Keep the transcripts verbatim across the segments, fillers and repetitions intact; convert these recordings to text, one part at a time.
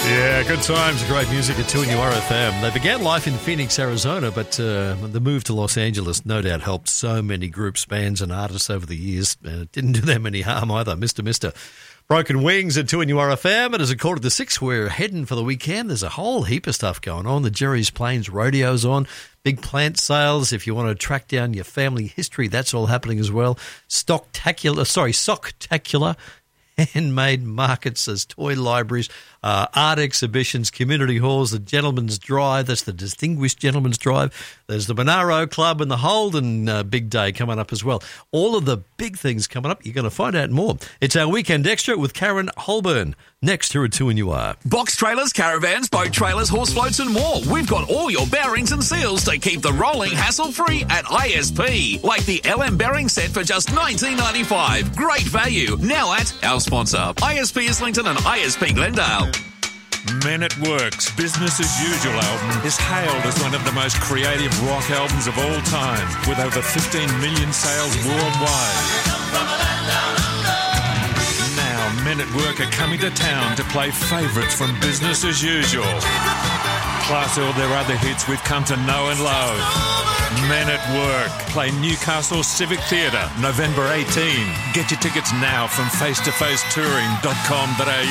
Yeah, good times, great music at two N U R F M. They began life in Phoenix, Arizona, but uh, the move to Los Angeles no doubt helped so many groups, bands and artists over the years. Uh, it didn't do them any harm either. Mister Mister Broken Wings at two N U R F M, and as a quarter to six, we're heading for the weekend. There's a whole heap of stuff going on. The Jerry's Plains Rodeo's on, big plant sales. If you want to track down your family history, that's all happening as well. Stocktacular, sorry, Socktacular. Handmade markets, as toy libraries, uh, art exhibitions, community halls, the Gentleman's Drive, that's the Distinguished Gentleman's Drive. There's the Monaro Club and the Holden uh, Big Day coming up as well. All of the big things coming up, you're going to find out more. It's our Weekend Extra with Karen Holburn, next here at two N U R. Box trailers, caravans, boat trailers, horse floats and more. We've got all your bearings and seals to keep the rolling hassle-free at I S P. Like the L M bearing set for just nineteen ninety-five. Great value. Now at our sponsor, I S P Islington and I S P Glendale. Men at Work's Business as Usual album is hailed as one of the most creative rock albums of all time, with over fifteen million sales worldwide. Now, Men at Work are coming to town to play favourites from Business as Usual, plus all their other hits we've come to know and love. Men at Work play Newcastle Civic Theatre November eighteenth. Get your tickets now from face to face touring dot com dot a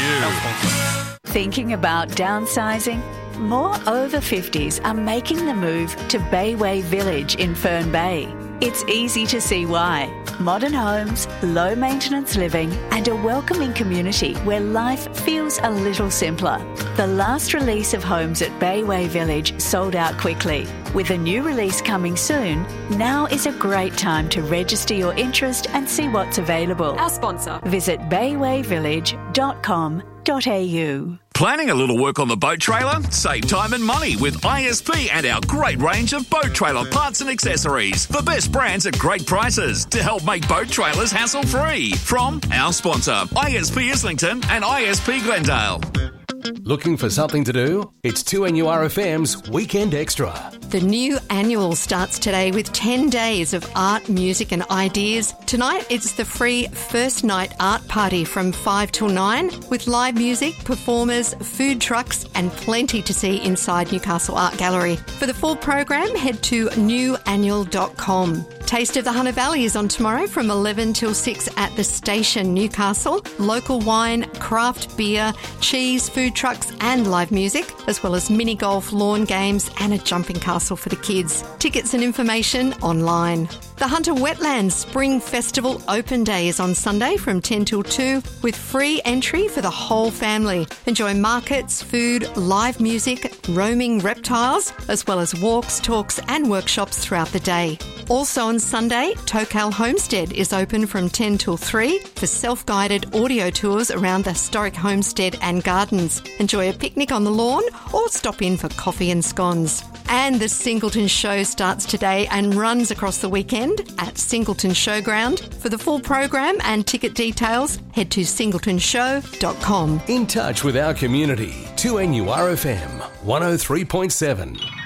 u. Thinking about downsizing? More over fifties are making the move to Bayway Village in Fern Bay. It's easy to see why. Modern homes, low maintenance living, and a welcoming community where life feels a little simpler. The last release of homes at Bayway Village sold out quickly. With a new release coming soon, now is a great time to register your interest and see what's available. Our sponsor. Visit bayway village dot com dot a u. Planning a little work on the boat trailer? Save time and money with I S P and our great range of boat trailer parts and accessories. The best brands at great prices to help make boat trailers hassle-free. From our sponsor, I S P Islington and I S P Glendale. Looking for something to do? It's two N U R F M's Weekend Extra. The new annual starts today with ten days of art, music and ideas. Tonight it's the free first night art party from five till nine with live music, performers, food trucks and plenty to see inside Newcastle Art Gallery. For the full program, head to new annual dot com. Taste of the Hunter Valley is on tomorrow from eleven till six at the station, Newcastle. Local wine, craft beer, cheese, food trucks and live music, as well as mini golf, lawn games and a jumping castle for the kids. Tickets and information online. The Hunter Wetlands Spring Festival Open Day is on Sunday from ten till two with free entry for the whole family. Enjoy markets, food, live music, roaming reptiles, as well as walks, talks and workshops throughout the day. Also on Sunday, Tokal Homestead is open from ten till three for self-guided audio tours around the historic homestead and gardens. Enjoy a picnic on the lawn or stop in for coffee and scones. And the Singleton Show starts today and runs across the weekend at Singleton Showground. For the full program and ticket details, head to singleton show dot com. In touch with our community, two N U R F M one oh three point seven.